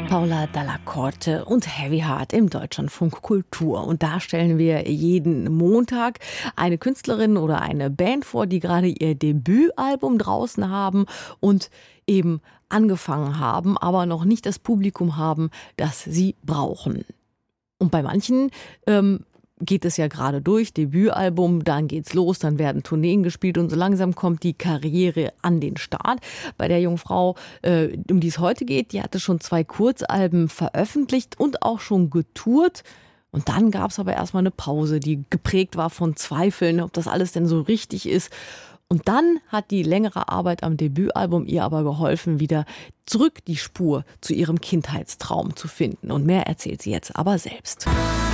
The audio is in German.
Paula Dalla Corte und Heavy Heart im Deutschlandfunk Kultur. Und da stellen wir jeden Montag eine Künstlerin oder eine Band vor, die gerade ihr Debütalbum draußen haben und eben angefangen haben, aber noch nicht das Publikum haben, das sie brauchen. Und bei manchen geht es ja gerade durch, Debütalbum, dann geht's los, dann werden Tourneen gespielt und so langsam kommt die Karriere an den Start. Bei der jungen Frau, um die es heute geht, die hatte schon 2 Kurzalben veröffentlicht und auch schon getourt. Und dann gab es aber erstmal eine Pause, die geprägt war von Zweifeln, ob das alles denn so richtig ist. Und dann hat die längere Arbeit am Debütalbum ihr aber geholfen, wieder zurück die Spur zu ihrem Kindheitstraum zu finden. Und mehr erzählt sie jetzt aber selbst.